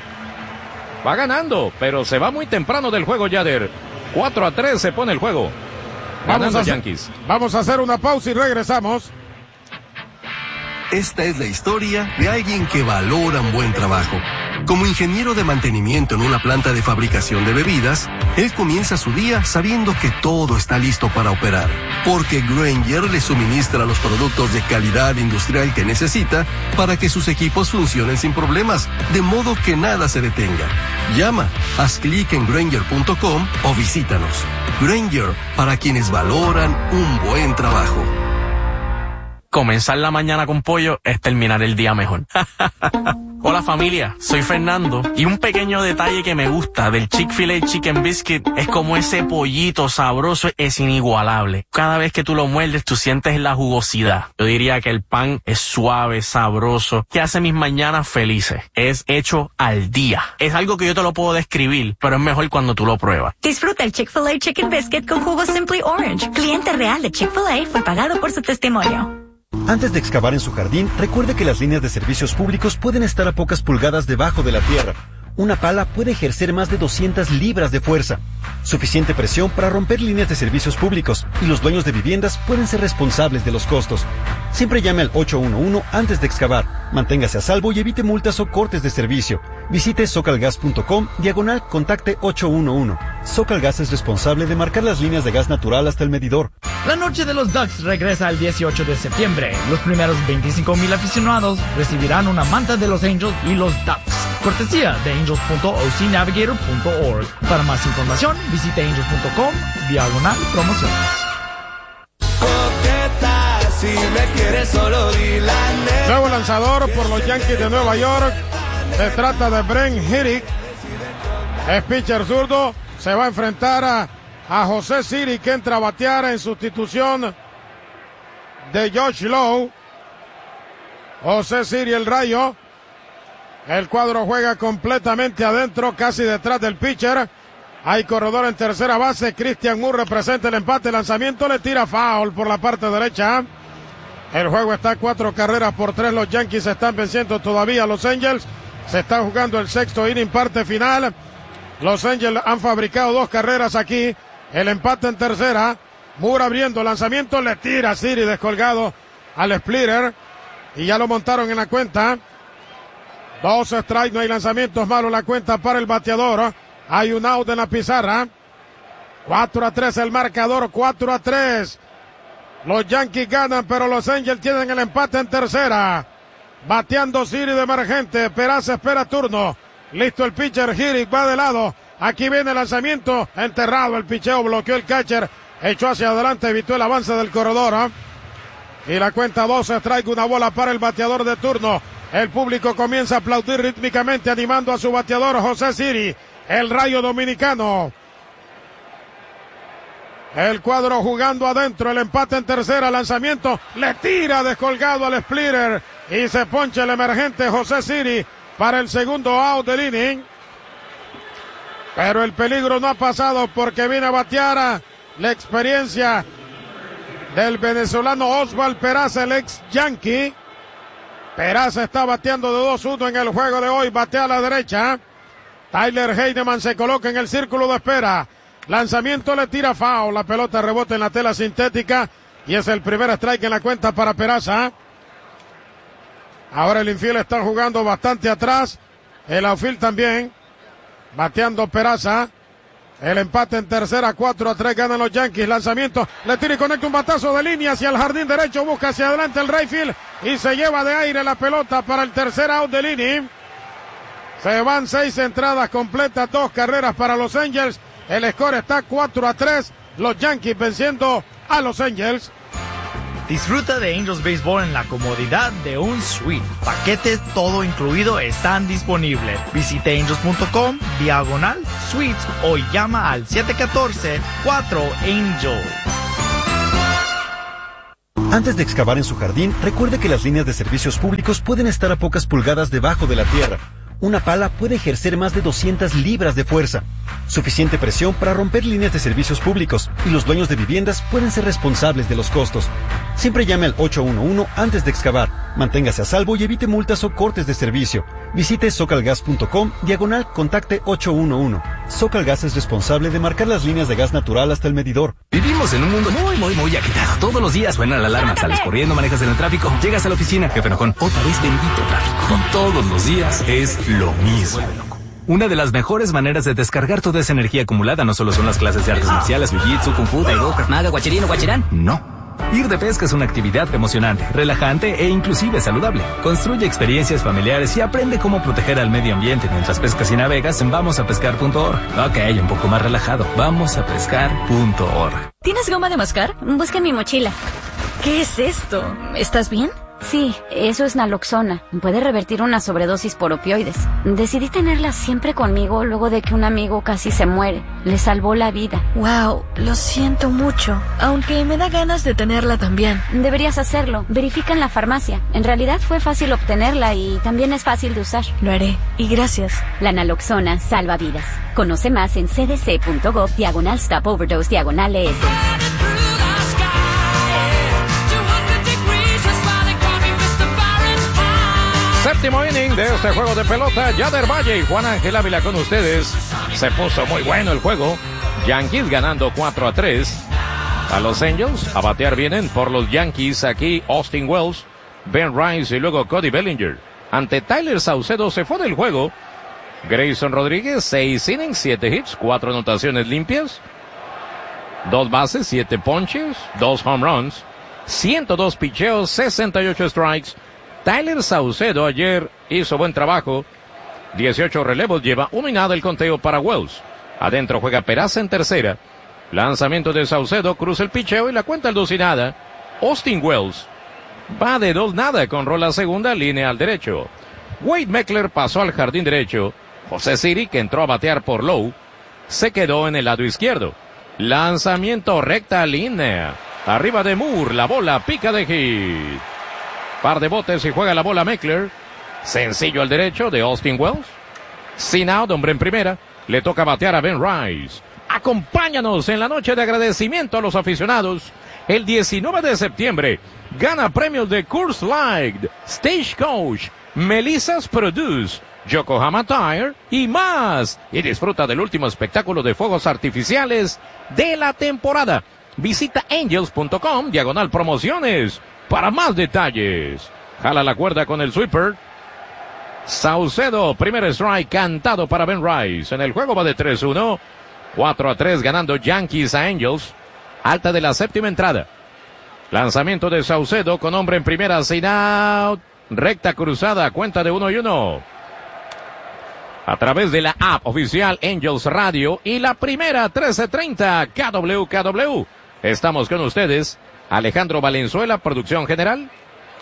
Va ganando, pero se va muy temprano del juego, Yader. cuatro a tres se pone el juego. Ganando Vamos a, Yankees. Vamos a hacer una pausa y regresamos. Esta es la historia de alguien que valora un buen trabajo. Como ingeniero de mantenimiento en una planta de fabricación de bebidas, él comienza su día sabiendo que todo está listo para operar, porque Grainger le suministra los productos de calidad industrial que necesita para que sus equipos funcionen sin problemas, de modo que nada se detenga. Llama, haz clic en Grainger punto com o visítanos. Grainger, para quienes valoran un buen trabajo. Comenzar la mañana con pollo es terminar el día mejor. Hola familia, soy Fernando y un pequeño detalle que me gusta del Chick-fil-A Chicken Biscuit es como ese pollito sabroso es inigualable. Cada vez que tú lo muerdes tú sientes la jugosidad. Yo diría que el pan es suave, sabroso, que hace mis mañanas felices. Es hecho al día. Es algo que yo te lo puedo describir, pero es mejor cuando tú lo pruebas. Disfruta el Chick-fil-A Chicken Biscuit con jugo Simply Orange. Cliente real de Chick-fil-A fue pagado por su testimonio. Antes de excavar en su jardín, recuerde que las líneas de servicios públicos pueden estar a pocas pulgadas debajo de la tierra. Una pala puede ejercer más de doscientas libras de fuerza, suficiente presión para romper líneas de servicios públicos, y los dueños de viviendas pueden ser responsables de los costos. Siempre llame al ocho uno uno antes de excavar. Manténgase a salvo y evite multas o cortes de servicio. Visite socalgas punto com, diagonal, contacte ocho uno uno. Socalgas es responsable de marcar las líneas de gas natural hasta el medidor. La noche de los Ducks regresa el dieciocho de septiembre. Los primeros veinticinco mil aficionados recibirán una manta de los Angels y los Ducks. Cortesía de angels punto o c navigator punto org. Para más información, visite angels punto com, diagonal promociones. Si me quieres solo di la neta. Nuevo lanzador por los Yankees de Nueva York. Se trata de Brent Hirick. Es pitcher zurdo. Se va a enfrentar a, a José Siri, que entra a batear en sustitución de Josh Lowe. José Siri, el rayo. El cuadro juega completamente adentro, casi detrás del pitcher. Hay corredor en tercera base. Christian Moore representa el empate. Lanzamiento, le tira foul por la parte derecha. El juego está cuatro carreras por tres. Los Yankees están venciendo todavía a los Angels. Se está jugando el sexto inning, parte final. Los Angels han fabricado dos carreras aquí. El empate en tercera. Moore abriendo, lanzamiento, le tira Siri descolgado al splitter. Y ya lo montaron en la cuenta. Dos strikes, no hay lanzamientos malos. La cuenta para el bateador. Hay un out en la pizarra. cuatro a tres el marcador, cuatro a tres. Los Yankees ganan, pero los Angels tienen el empate en tercera. Bateando Siri de emergente. Peraza espera turno. Listo el pitcher. Hirick va de lado. Aquí viene el lanzamiento. Enterrado el picheo. Bloqueó el catcher. Echó hacia adelante. Evitó el avance del corredor. ¿eh? Y la cuenta dos. Strike, una bola para el bateador de turno. El público comienza a aplaudir rítmicamente, animando a su bateador José Siri, el rayo dominicano. El cuadro jugando adentro, el empate en tercera, lanzamiento, le tira descolgado al splitter y se poncha el emergente José Siri para el segundo out del inning. Pero el peligro no ha pasado porque viene a batear a la experiencia del venezolano Oswald Peraza, el ex Yankee. Peraza está bateando de dos uno en el juego de hoy, batea a la derecha. Tyler Heinemann se coloca en el círculo de espera. Lanzamiento, le tira foul, la pelota rebota en la tela sintética y es el primer strike en la cuenta para Peraza. Ahora el infield está jugando bastante atrás, el outfield también, bateando Peraza. El empate en tercera, cuatro a tres ganan los Yankees. Lanzamiento, le tira y conecta un batazo de línea hacia el jardín derecho, busca hacia adelante el right field y se lleva de aire la pelota para el tercer out del inning. Se van seis entradas completas, dos carreras para los Angels. El score está cuatro a tres. Los Yankees venciendo a los Angels. Disfruta de Angels Baseball en la comodidad de un suite. Paquetes todo incluido están disponibles. Visite angels punto com, diagonal suites o llama al siete uno cuatro, cuatro Angel. Antes de excavar en su jardín, recuerde que las líneas de servicios públicos pueden estar a pocas pulgadas debajo de la tierra. Una pala puede ejercer más de doscientas libras de fuerza, suficiente presión para romper líneas de servicios públicos, y los dueños de viviendas pueden ser responsables de los costos. Siempre llame al ocho uno uno antes de excavar. Manténgase a salvo y evite multas o cortes de servicio. Visite socalgas punto com, diagonal contacte ocho uno uno. Socalgas es responsable de marcar las líneas de gas natural hasta el medidor. Vivimos en un mundo muy, muy, muy agitado. Todos los días suena la alarma, sales corriendo, manejas en el tráfico, llegas a la oficina, jefe enojón, otra vez bendito tráfico. Y todos los días es lo mismo. Una de las mejores maneras de descargar toda esa energía acumulada no solo son las clases de artes marciales, jiu-jitsu, kung fu, taibo, krav maga, guachirino, guachirán. No. Ir de pesca es una actividad emocionante, relajante e inclusive saludable. Construye experiencias familiares y aprende cómo proteger al medio ambiente mientras pescas y navegas en vamos a pescar punto org. Ok, un poco más relajado. vamos a pescar punto org. ¿Tienes goma de mascar? Busca mi mochila. ¿Qué es esto? ¿Estás bien? Sí, eso es naloxona. Puede revertir una sobredosis por opioides. Decidí tenerla siempre conmigo luego de que un amigo casi se muere. Le salvó la vida. Wow, lo siento mucho. Aunque me da ganas de tenerla también. Deberías hacerlo. Verifica en la farmacia. En realidad fue fácil obtenerla y también es fácil de usar. Lo haré. Y gracias. La naloxona salva vidas. Conoce más en cdc.gov diagonal stop overdose diagonal es. Séptimo inning de este juego de pelota. Yader Valle y Juan Ángel Ávila con ustedes. Se puso muy bueno el juego. Yankees ganando cuatro a tres. A los Angels a batear vienen por los Yankees aquí Austin Wells, Ben Rice y luego Cody Bellinger. Ante Tyler Saucedo se fue del juego Grayson Rodríguez, seis innings, siete hits, cuatro anotaciones limpias, dos bases, siete ponches, dos home runs, ciento dos picheos, sesenta y ocho strikes. Tyler Saucedo ayer hizo buen trabajo. dieciocho relevos, lleva uno y nada el conteo para Wells. Adentro juega Peraza en tercera. Lanzamiento de Saucedo, cruza el picheo y la cuenta el dos y nada. Austin Wells va de dos nada con rola segunda, línea al derecho. Wade Meckler pasó al jardín derecho. José Siri, que entró a batear por Low, se quedó en el lado izquierdo. Lanzamiento recta, línea. Arriba de Moore, la bola pica de hit. Par de botes y juega la bola Meckler. Sencillo al derecho de Austin Wells. Sin out, hombre en primera. Le toca batear a Ben Rice. Acompáñanos en la noche de agradecimiento a los aficionados. El diecinueve de septiembre gana premios de Coors Light, Stagecoach, Melissa's Produce, Yokohama Tire y más. Y disfruta del último espectáculo de fuegos artificiales de la temporada. Visita angels punto com, diagonal promociones, para más detalles. Jala la cuerda con el sweeper. Saucedo, primer strike cantado para Ben Rice. En el juego va de tres uno. cuatro a tres ganando Yankees a Angels. Alta de la séptima entrada. Lanzamiento de Saucedo con hombre en primera, sin out. Recta cruzada, cuenta de uno y uno. A través de la app oficial Angels Radio y la primera trece treinta K W K W. Estamos con ustedes. Alejandro Valenzuela, producción general.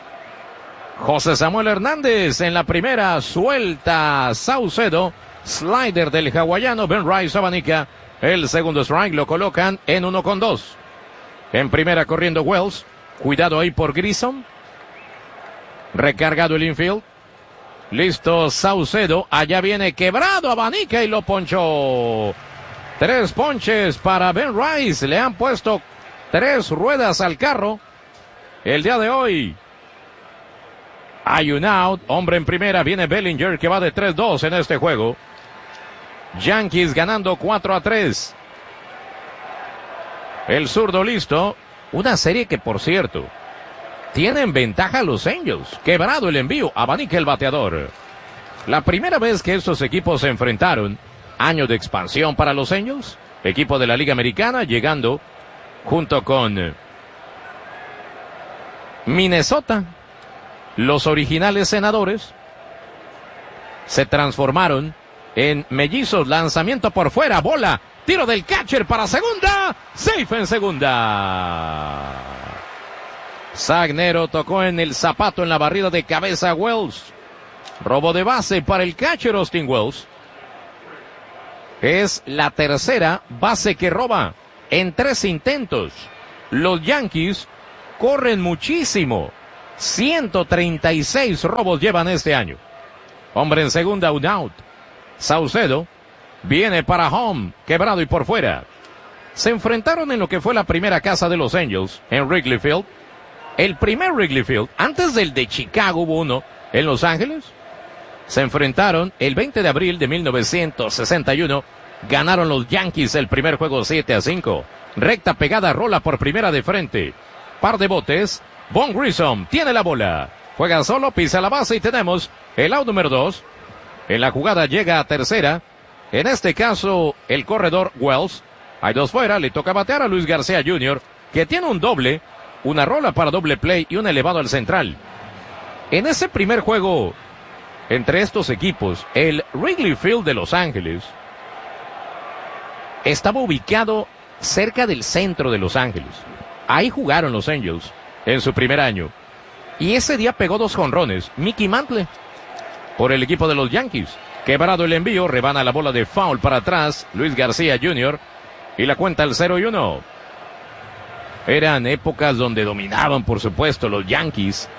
José Samuel Hernández en la primera, suelta Saucedo. Slider del hawaiano, Ben Rice abanica. El segundo strike lo colocan en uno con dos. En primera corriendo Wells. Cuidado ahí por Grissom. Recargado el infield. Listo Saucedo. Allá viene quebrado, abanica y lo ponchó. Tres ponches para Ben Rice. Le han puesto tres ruedas al carro. El día de hoy. Hay un out. Hombre en primera. Viene Bellinger que va de tres dos en este juego. Yankees ganando cuatro a tres. El zurdo listo. Una serie que, por cierto, tienen ventaja los Angels. Quebrado el envío. Abanica el bateador. La primera vez que estos equipos se enfrentaron. Año de expansión para los Angels. Equipo de la Liga Americana llegando junto con Minnesota. Los originales senadores se transformaron en mellizos. Lanzamiento por fuera, bola, tiro del catcher para segunda, safe en segunda. Sagnero tocó en el zapato en la barrida de cabeza a Wells. Robo de base para el catcher Austin Wells. Es la tercera base que roba en tres intentos. Los Yankees corren muchísimo. ciento treinta y seis robos llevan este año. Hombre en segunda, un out. Saucedo viene para home, quebrado y por fuera. Se enfrentaron en lo que fue la primera casa de los Angels, en Wrigley Field. El primer Wrigley Field, antes del de Chicago hubo uno en Los Ángeles. Se enfrentaron el veinte de abril de mil novecientos sesenta y uno. Ganaron los Yankees el primer juego siete a cinco. Recta pegada, rola por primera de frente. Par de botes. Von Grissom tiene la bola. Juega solo, pisa la base y tenemos el out número dos. En la jugada llega a tercera. En este caso, el corredor Wells. Hay dos fuera, le toca batear a Luis García junior, que tiene un doble, una rola para doble play y un elevado al central. En ese primer juego entre estos equipos, el Wrigley Field de Los Ángeles estaba ubicado cerca del centro de Los Ángeles. Ahí jugaron los Angels en su primer año. Y ese día pegó dos jonrones Mickey Mantle por el equipo de los Yankees. Quebrado el envío, rebana la bola de foul para atrás Luis García junior y la cuenta al cero y uno. Eran épocas donde dominaban, por supuesto, los Yankees.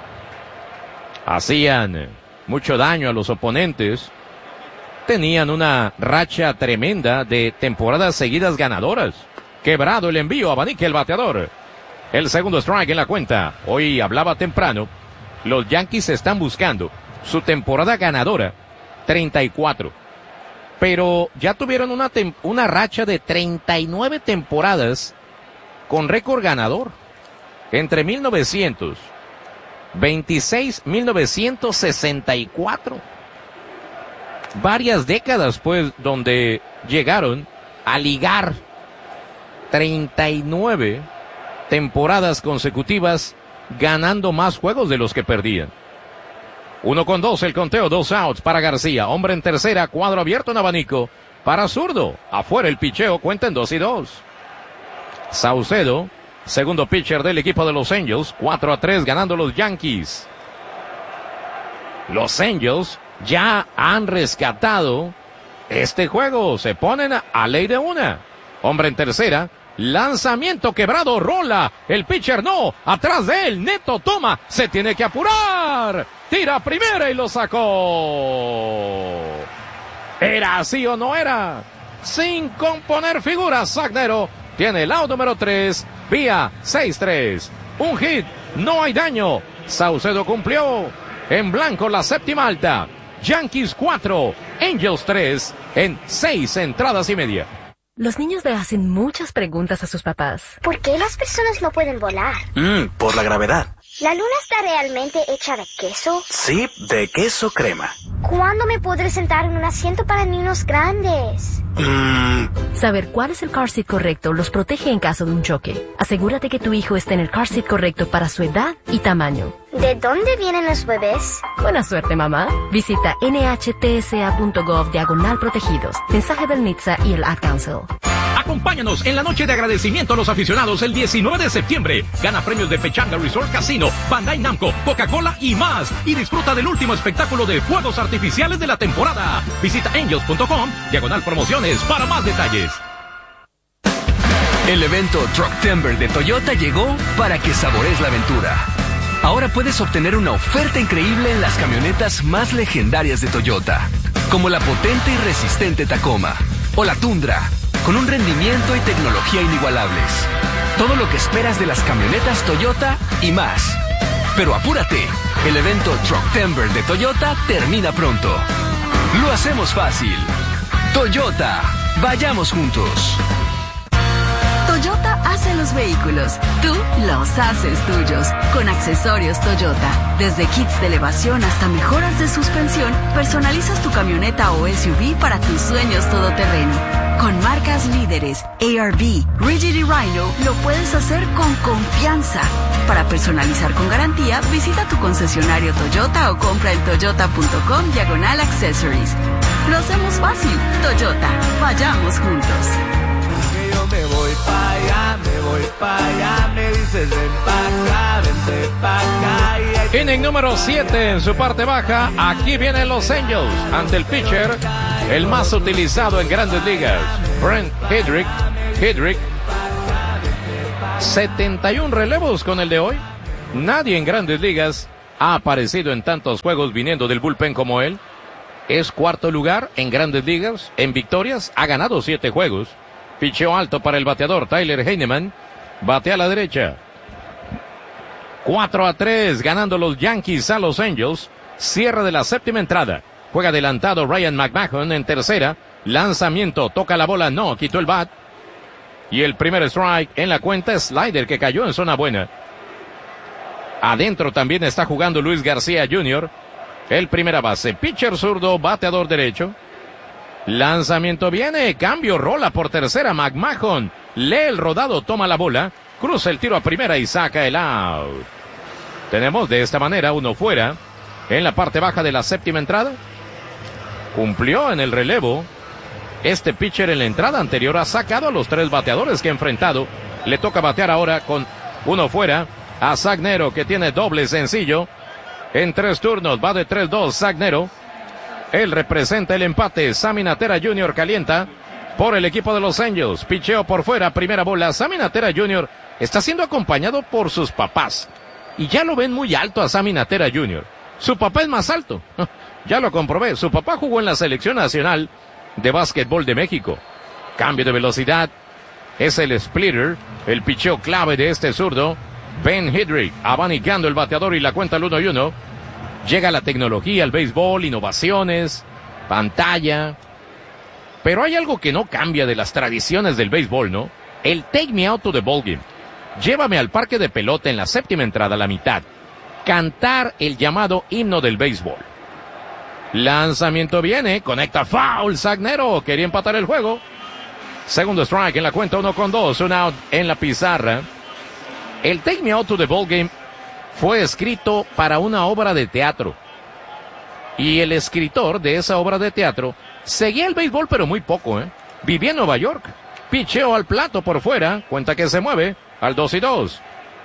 Hacían mucho daño a los oponentes. Tenían una racha tremenda de temporadas seguidas ganadoras. Quebrado el envío, abanica el bateador. El segundo strike en la cuenta. Hoy hablaba temprano. Los Yankees están buscando su temporada ganadora, treinta y cuatro. Pero ya tuvieron una, tem- una racha de treinta y nueve temporadas con récord ganador. Entre mil novecientos veintiséis y mil novecientos sesenta y cuatro. Varias décadas, pues, donde llegaron a ligar treinta y nueve temporadas consecutivas ganando más juegos de los que perdían. Uno con dos, el conteo, dos outs para García. Hombre en tercera, cuadro abierto en abanico para zurdo. Afuera el picheo, cuenta en dos y dos. Saucedo, segundo pitcher del equipo de los Angels, cuatro a tres ganando los Yankees. Los Angels ya han rescatado este juego. Se ponen a ley de una. Hombre en tercera. Lanzamiento quebrado, rola. El pitcher no. Atrás de él, Neto toma. Se tiene que apurar. Tira primera y lo sacó. ¿Era así o no era? Sin componer figuras, Sagnero tiene el out número tres. Vía seis tres. Un hit. No hay daño. Saucedo cumplió. En blanco la séptima alta. Yankees cuatro, Angels tres, en seis entradas y media. Los niños le hacen muchas preguntas a sus papás. ¿Por qué las personas no pueden volar? Mm, por la gravedad. ¿La luna está realmente hecha de queso? Sí, de queso crema. ¿Cuándo me podré sentar en un asiento para niños grandes? Mm. Saber cuál es el car seat correcto los protege en caso de un choque. Asegúrate que tu hijo esté en el car seat correcto para su edad y tamaño. ¿De dónde vienen los bebés? Buena suerte, mamá. Visita nhtsa.gov diagonal protegidos. Mensaje del N H T S A y el Ad Council. Acompáñanos en la noche de agradecimiento a los aficionados el diecinueve de septiembre. Gana premios de Pechanga Resort Casino, Bandai Namco, Coca-Cola y más. Y disfruta del último espectáculo de fuegos artificiales de la temporada. Visita angels punto com, diagonal promociones para más detalles. El evento Trucktember de Toyota llegó para que sabores la aventura. Ahora puedes obtener una oferta increíble en las camionetas más legendarias de Toyota, como la potente y resistente Tacoma o la Tundra, con un rendimiento y tecnología inigualables. Todo lo que esperas de las camionetas Toyota y más. Pero apúrate, el evento Trucktember de Toyota termina pronto. Lo hacemos fácil. Toyota, vayamos juntos. Toyota hace los vehículos, tú los haces tuyos, con accesorios Toyota. Desde kits de elevación hasta mejoras de suspensión, personalizas tu camioneta o S U V para tus sueños todoterreno. Con marcas líderes, A R B, Rigid y Rhino, lo puedes hacer con confianza. Para personalizar con garantía, visita tu concesionario Toyota o compra en toyota punto com diagonal accessories. Lo hacemos fácil. Toyota, vayamos juntos. Me voy para allá. allá, me voy para allá, me dices ven pa' acá, vente pa' acá. Y hay... Inning número siete en su parte baja. Aquí vienen los Angels ante el pitcher, el más utilizado en Grandes Ligas, Brent Hedrick. Hedrick, setenta y uno relevos con el de hoy. Nadie en Grandes Ligas ha aparecido en tantos juegos viniendo del bullpen como él. Es cuarto lugar en Grandes Ligas en victorias. Ha ganado siete juegos. Picheo alto para el bateador Tyler Heinemann. Batea a la derecha. cuatro a tres ganando los Yankees a los Angels. Cierre de la séptima entrada. Juega adelantado Ryan McMahon en tercera. Lanzamiento, toca la bola, no, quitó el bat. Y el primer strike en la cuenta, slider que cayó en zona buena. Adentro también está jugando Luis García junior El primera base, pitcher zurdo, bateador derecho. Lanzamiento viene, cambio, rola por tercera, McMahon. Lee el rodado, toma la bola, cruza el tiro a primera y saca el out. Tenemos de esta manera uno fuera en la parte baja de la séptima entrada. Cumplió en el relevo. Este pitcher en la entrada anterior ha sacado a los tres bateadores que ha enfrentado. Le toca batear ahora con uno fuera a Zach Nero, que tiene doble sencillo. En tres turnos va de tres dos Zach Nero. Él representa el empate. Sammy Natera junior calienta por el equipo de los Angels. Picheo por fuera, primera bola. Sammy Natera junior está siendo acompañado por sus papás. Y ya lo ven muy alto a Sammy Natera junior Su papá es más alto. Ya lo comprobé. Su papá jugó en la selección nacional de básquetbol de México. Cambio de velocidad. Es el splitter. El picheo clave de este zurdo. Ben Hedrick abanicando el bateador y la cuenta al uno y uno. Llega la tecnología, el béisbol, innovaciones, pantalla. Pero hay algo que no cambia de las tradiciones del béisbol, ¿no? El take me out to the ballgame. Llévame al parque de pelota en la séptima entrada, a la mitad. Cantar el llamado himno del béisbol. Lanzamiento viene, conecta foul, Zach Nero, quería empatar el juego. Segundo strike en la cuenta, uno con dos, un out en la pizarra. El Take Me Out to the Ballgame fue escrito para una obra de teatro. Y el escritor de esa obra de teatro seguía el béisbol, pero muy poco, ¿eh? Vivía en Nueva York. Picheo al plato por fuera, cuenta que se mueve al dos y dos.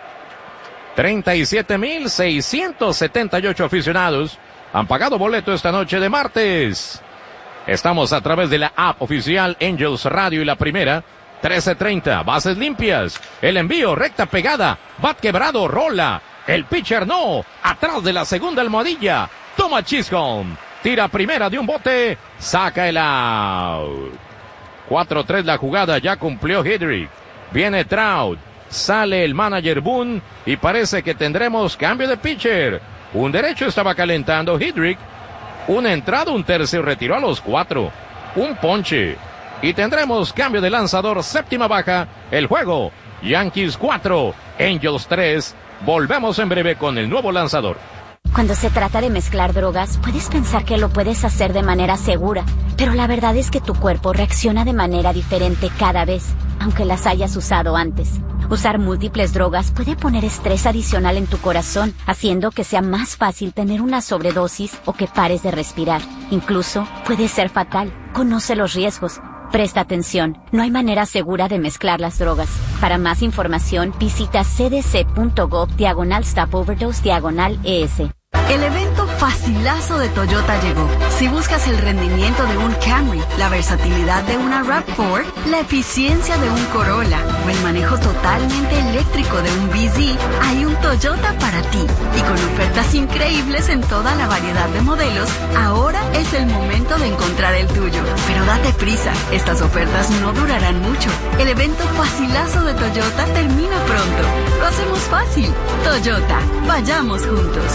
treinta y siete mil seiscientos setenta y ocho aficionados han pagado boleto esta noche de martes. Estamos a través de la app oficial Angels Radio y la primera. trece treinta, bases limpias. El envío, recta pegada. Bat quebrado, rola. El pitcher no. Atrás de la segunda almohadilla. Toma Chisholm. Tira primera de un bote. Saca el out. cuatro tres la jugada. Ya cumplió Hedrick. Viene Trout. Sale el manager Boone. Y parece que tendremos cambio de pitcher. Un derecho estaba calentando Hedrick. Una entrada, un tercio, retiró a los cuatro. Un ponche. Y tendremos cambio de lanzador, séptima baja, el juego. Yankees cuatro, Angels tres. Volvemos en breve con el nuevo lanzador. Cuando se trata de mezclar drogas, puedes pensar que lo puedes hacer de manera segura, pero la verdad es que tu cuerpo reacciona de manera diferente cada vez, aunque las hayas usado antes. Usar múltiples drogas puede poner estrés adicional en tu corazón, haciendo que sea más fácil tener una sobredosis o que pares de respirar. Incluso puede ser fatal. Conoce los riesgos. Presta atención, no hay manera segura de mezclar las drogas. Para más información, visita cdc.gov diagonal stop overdose diagonal ES. El evento facilazo de Toyota llegó. Si buscas el rendimiento de un Camry, la versatilidad de una RAV cuatro, la eficiencia de un Corolla o el manejo totalmente eléctrico de un B Z, hay un Toyota para ti. Y con ofertas increíbles en toda la variedad de modelos, ahora es el momento de encontrar el tuyo. Pero date prisa, estas ofertas no durarán mucho. El evento facilazo de Toyota termina pronto. Lo hacemos fácil. Toyota, vayamos juntos.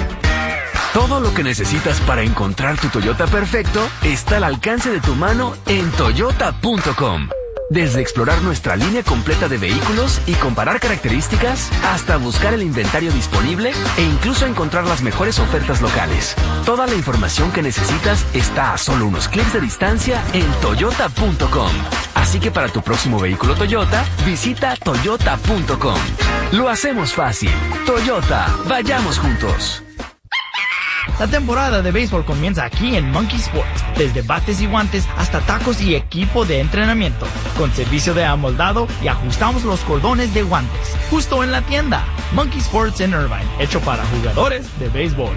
Todo lo que necesitas para encontrar tu Toyota perfecto está al alcance de tu mano en toyota punto com. Desde explorar nuestra línea completa de vehículos y comparar características, hasta buscar el inventario disponible e incluso encontrar las mejores ofertas locales. Toda la información que necesitas está a solo unos clics de distancia en toyota punto com. Así que para tu próximo vehículo Toyota, visita toyota punto com. Lo hacemos fácil. Toyota, vayamos juntos. La temporada de béisbol comienza aquí en Monkey Sports, desde bates y guantes hasta tacos y equipo de entrenamiento, con servicio de amoldado y ajustamos los cordones de guantes, justo en la tienda. Monkey Sports en Irvine, hecho para jugadores de béisbol.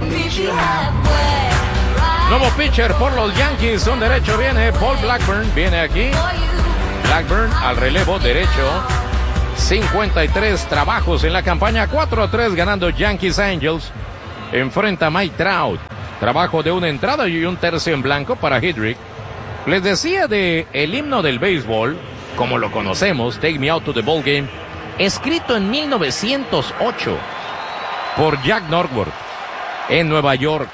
Nuevo pitcher por los Yankees, un derecho viene, Paul Blackburn viene aquí. Blackburn al relevo derecho, cincuenta y tres trabajos en la campaña, cuatro a tres ganando Yankees Angels. Enfrenta a Mike Trout. Trabajo de una entrada y un tercio en blanco para Hedrick. Les decía de el himno del béisbol, como lo conocemos, Take Me Out to the Ball Game, escrito en mil novecientos ocho por Jack Norwood en Nueva York.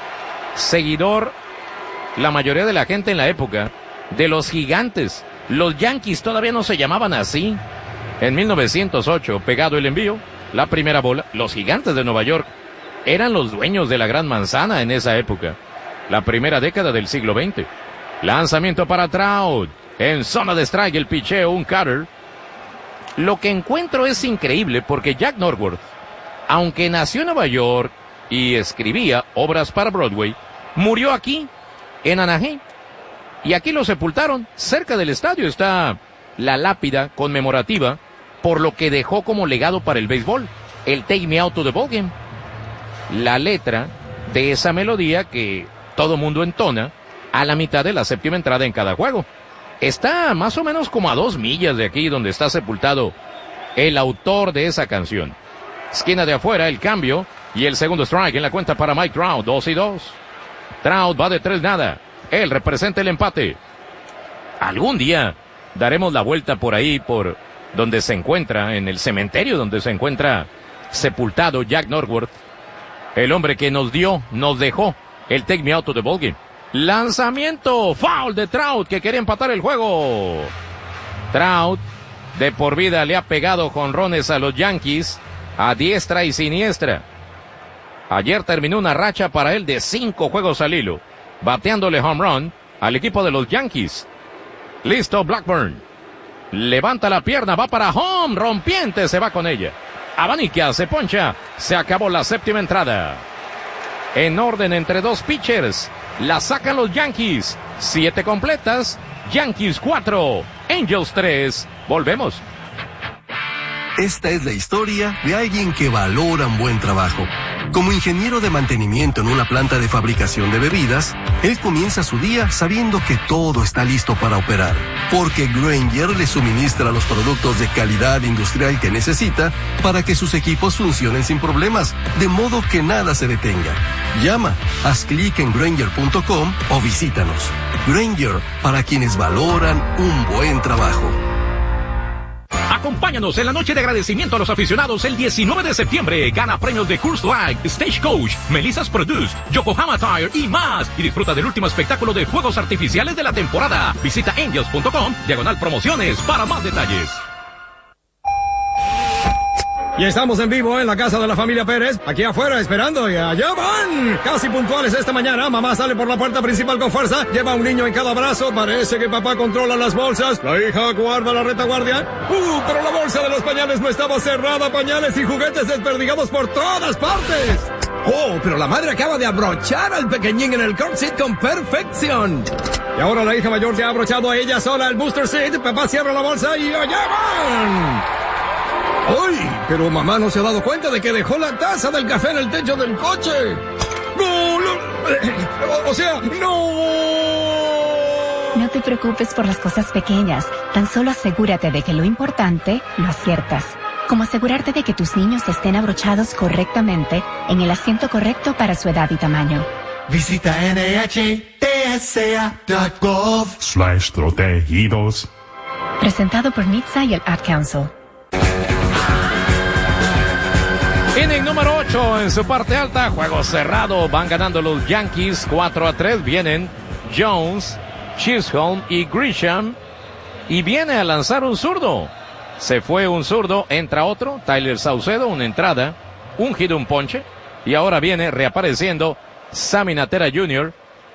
Seguidor, la mayoría de la gente en la época, de los Gigantes. Los Yankees todavía no se llamaban así. En mil novecientos ocho, pegado el envío, la primera bola, los Gigantes de Nueva York eran los dueños de la Gran Manzana en esa época, la primera década del siglo veinte. Lanzamiento para Trout, en zona de strike el picheo, un cutter. Lo que encuentro es increíble porque Jack Norwood, aunque nació en Nueva York y escribía obras para Broadway, murió aquí, en Anaheim, y aquí lo sepultaron. Cerca del estadio está la lápida conmemorativa por lo que dejó como legado para el béisbol, el Take Me Out to the Ball Game. La letra de esa melodía que todo mundo entona a la mitad de la séptima entrada en cada juego. Está más o menos como a dos millas de aquí donde está sepultado el autor de esa canción. Esquina de afuera, el cambio y el segundo strike en la cuenta para Mike Trout, dos y dos. Trout va de tres nada. Él representa el empate. Algún día daremos la vuelta por ahí, por donde se encuentra, en el cementerio donde se encuentra sepultado Jack Norwood. El hombre que nos dio, nos dejó el Take Me Out to the Ball Game. Lanzamiento, foul de Trout que quería empatar el juego. Trout de por vida le ha pegado jonrones a los Yankees a diestra y siniestra. Ayer terminó una racha para él de cinco juegos al hilo, bateándole home run al equipo de los Yankees. Listo Blackburn. Levanta la pierna, va para home, rompiente, se va con ella. Abanica, se poncha, se acabó la séptima entrada. En orden entre dos pitchers, la sacan los Yankees. Siete completas, Yankees cuatro, Angels tres. Volvemos. Esta es la historia de alguien que valora un buen trabajo. Como ingeniero de mantenimiento en una planta de fabricación de bebidas, él comienza su día sabiendo que todo está listo para operar, porque Grainger le suministra los productos de calidad industrial que necesita para que sus equipos funcionen sin problemas, de modo que nada se detenga. Llama, haz clic en Grainger punto com o visítanos. Grainger, para quienes valoran un buen trabajo. Acompáñanos en la noche de agradecimiento a los aficionados el diecinueve de septiembre. Gana premios de Coors Light, Stagecoach, Melissa's Produce, Yokohama Tire y más. Y disfruta del último espectáculo de fuegos artificiales de la temporada. Visita angels punto com, diagonal promociones, para más detalles. Y estamos en vivo en la casa de la familia Pérez, aquí afuera esperando, y allá van. Casi puntuales esta mañana, mamá sale por la puerta principal con fuerza, lleva a un niño en cada brazo, parece que papá controla las bolsas, la hija guarda la retaguardia. Uh, pero la bolsa de los pañales no estaba cerrada, pañales y juguetes desperdigados por todas partes. Oh, pero la madre acaba de abrochar al pequeñín en el car seat con perfección. Y ahora la hija mayor se ha abrochado a ella sola el booster seat, papá cierra la bolsa y allá van. ¡Ay! Pero mamá no se ha dado cuenta de que dejó la taza del café en el techo del coche. ¡No! no o, o sea, ¡no! No te preocupes por las cosas pequeñas. Tan solo asegúrate de que lo importante lo aciertas. Como asegurarte de que tus niños estén abrochados correctamente en el asiento correcto para su edad y tamaño. Visita N H T S A punto gov slash protegidos. Presentado por N H T S A y el Ad Council. Inning número ocho en su parte alta, juego cerrado, van ganando los Yankees cuatro a tres, vienen Jones, Chisholm y Grisham, y viene a lanzar un zurdo. Se fue un zurdo, entra otro, Tyler Saucedo, una entrada, un hit, un ponche, y ahora viene reapareciendo Sammy Natera junior,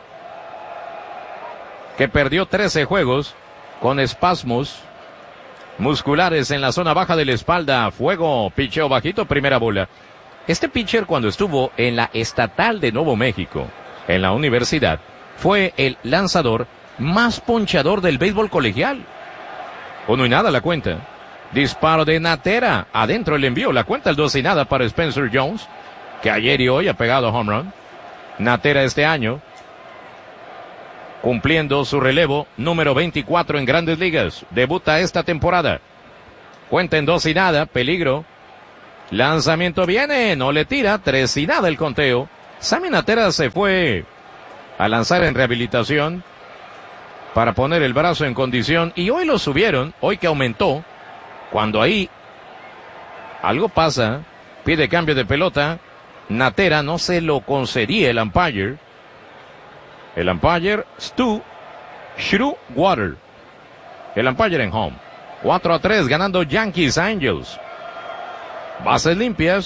que perdió trece juegos con espasmos musculares en la zona baja de la espalda. Fuego, picheo bajito, primera bola. Este pitcher, cuando estuvo en la Estatal de Nuevo México, en la universidad, fue el lanzador más ponchador del béisbol colegial. Uno y nada la cuenta. Disparo de Natera. Adentro el envío. La cuenta el dos y nada para Spencer Jones, que ayer y hoy ha pegado home run. Natera este año, cumpliendo su relevo número veinticuatro en Grandes Ligas. Debuta esta temporada. Cuenta en dos y nada. Peligro. Lanzamiento viene. No le tira. Tres y nada el conteo. Sammy Natera se fue a lanzar en rehabilitación para poner el brazo en condición. Y hoy lo subieron. Hoy que aumentó. Cuando ahí algo pasa. Pide cambio de pelota. Natera no se lo concedía el umpire. El umpire, Stu Schroewater. El umpire en home. cuatro a tres ganando Yankees Angels. Bases limpias.